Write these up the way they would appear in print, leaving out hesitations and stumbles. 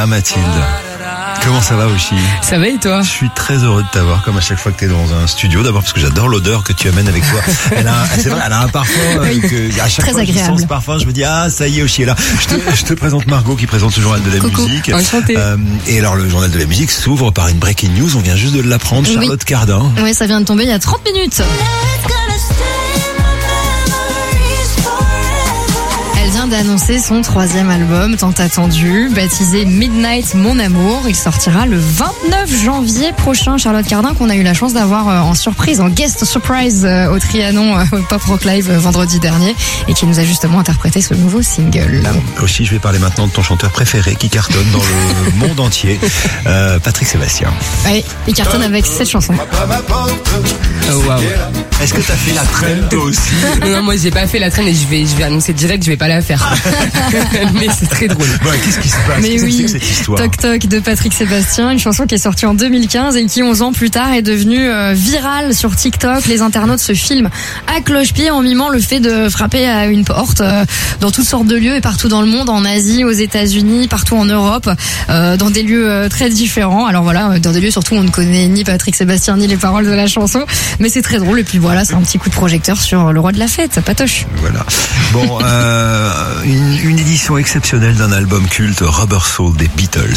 Ah Mathilde, comment ça va aussi? Ça va et toi? Je suis très heureux de t'avoir comme à chaque fois que tu es dans un studio. D'abord parce que j'adore l'odeur que tu amènes avec toi. C'est vrai, elle a un parfum que à chaque très fois que je agréable. sens ce parfum, je me dis ça y est, Oshi est là. Je te présente Margot qui présente le journal de la Coucou, musique. enchantée. Et alors le journal de la musique s'ouvre par une breaking news. On vient juste de l'apprendre. Oui. Charlotte Cardin. Oui, ça vient de tomber il y a 30 minutes. Elle vient d'annoncer son 3e album, tant attendu, baptisé Midnight Mon Amour. Il sortira le 29 janvier prochain. Charlotte Cardin, qu'on a eu la chance d'avoir en surprise, en guest surprise au Trianon Pop Rock Live vendredi dernier, et qui nous a justement interprété ce nouveau single. Aussi, je vais parler maintenant de ton chanteur préféré qui cartonne dans le monde entier, Patrick Sébastien. Oui, il cartonne avec cette chanson. Oh wow. Est-ce que t'as fait la traîne toi aussi? Non, moi j'ai pas fait la traîne et je vais annoncer direct, je vais pas la faire. Mais c'est très drôle. Bon, qu'est-ce qui se passe? Mais Qu'est-ce que c'est oui, que cette histoire? Toc Toc de Patrick Sébastien, une chanson qui est sortie en 2015 et qui 11 ans plus tard est devenue virale sur TikTok. Les internautes se filment à cloche-pied en mimant le fait de frapper à une porte dans toutes sortes de lieux et partout dans le monde, en Asie, aux États-Unis, partout en Europe, dans des lieux très différents. Alors voilà, dans des lieux surtout où on ne connaît ni Patrick Sébastien ni les paroles de la chanson, mais c'est très drôle. Et puis voilà, c'est un petit coup de projecteur sur le roi de la fête, patoche. Voilà. Bon, une édition exceptionnelle d'un album culte, Rubber Soul des Beatles.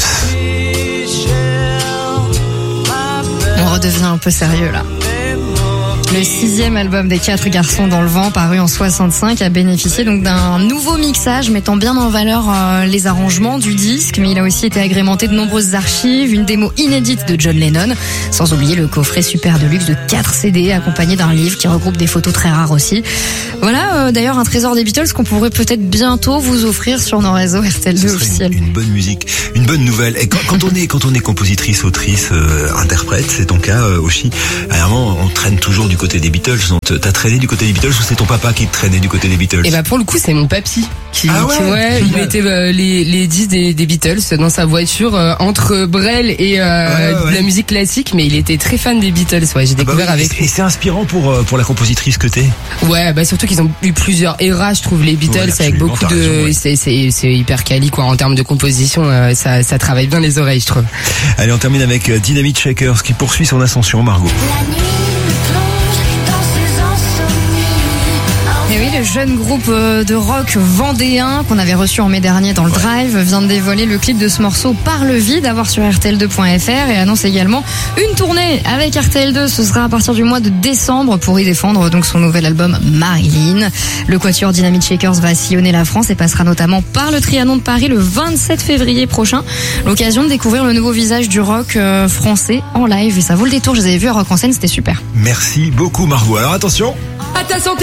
On redevient un peu sérieux là. Le 6e album des 4 garçons dans le vent, paru en 65, a bénéficié donc d'un nouveau mixage mettant bien en valeur les arrangements du disque, mais il a aussi été agrémenté de nombreuses archives, une démo inédite de John Lennon, sans oublier le coffret super de luxe de 4 CD accompagné d'un livre qui regroupe des photos très rares aussi. Voilà d'ailleurs un trésor des Beatles qu'on pourrait peut-être bientôt vous offrir sur nos réseaux RTL2 officiels. Une bonne musique, une bonne nouvelle. Et quand on est compositrice, autrice, interprète, c'est ton cas aussi. Vraiment, on traîne toujours du côté des Beatles. Donc, t'as traîné du côté des Beatles ou c'est ton papa qui te traînait du côté des Beatles? Et bah pour le coup c'est mon papy qui génial. il mettait les disques des Beatles dans sa voiture entre Brel et de la musique classique, mais il était très fan des Beatles. Ouais, j'ai découvert avec lui. Et c'est inspirant pour la compositrice que t'es. Ouais, bah surtout qu'ils ont eu plusieurs eras, je trouve, les Beatles, Ouais, avec absolument, beaucoup t'as de, raison, ouais. c'est hyper quali quoi en termes de composition, ça travaille bien les oreilles, je trouve. Allez, on termine avec Dynamite Shakers qui poursuit son ascension, Margot. Et oui, le jeune groupe de rock vendéen qu'on avait reçu en mai dernier dans le Drive vient de dévoiler le clip de ce morceau Par le vide, à voir sur RTL2.fr, et annonce également une tournée avec RTL2. Ce sera à partir du mois de décembre pour y défendre donc son nouvel album Marilyn. Le quatuor Dynamite Shakers va sillonner la France et passera notamment par le Trianon de Paris le 27 février prochain. L'occasion de découvrir le nouveau visage du rock français en live, et ça vaut le détour. Je les avais vus à Rock en scène, c'était super. Merci beaucoup, Margot. Alors attention. À ta santé.